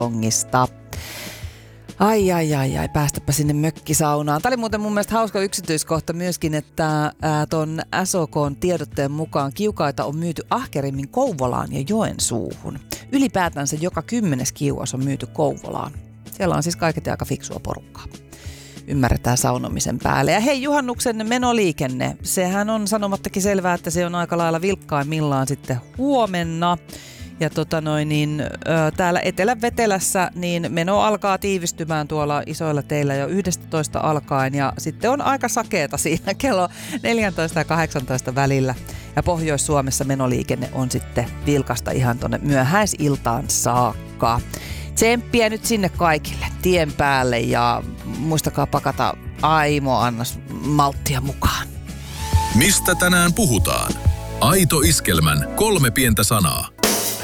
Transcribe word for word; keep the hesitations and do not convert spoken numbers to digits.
kaupungista. Ai, ai, ai, ai, päästäpä sinne mökkisaunaan. Tämä oli muuten mun mielestä hauska yksityiskohta myöskin, että ää, ton S O K:n tiedotteen mukaan kiukaita on myyty ahkerimmin Kouvolaan ja Joensuuhun. Ylipäätänsä joka kymmenes kiuas on myyty Kouvolaan. Siellä on siis kaiketi aika fiksua porukkaa. Ymmärretään saunomisen päälle. Ja hei, juhannuksen menoliikenne. Sehän on sanomattakin selvää, että se on aika lailla vilkkaimmillaan sitten huomenna. Ja tota noin, niin, ö, täällä Etelä-Vetelässä niin meno alkaa tiivistymään tuolla isoilla teillä jo yhdestoista alkaen. Ja sitten on aika sakeeta siinä kello neljätoista ja kahdeksantoista välillä. Ja Pohjois-Suomessa menoliikenne on sitten vilkasta ihan tuonne myöhäisiltaan saakka. Tsemppiä nyt sinne kaikille tien päälle ja muistakaa pakata aimo annas malttia mukaan. Mistä tänään puhutaan? Aito Iskelmän kolme pientä sanaa.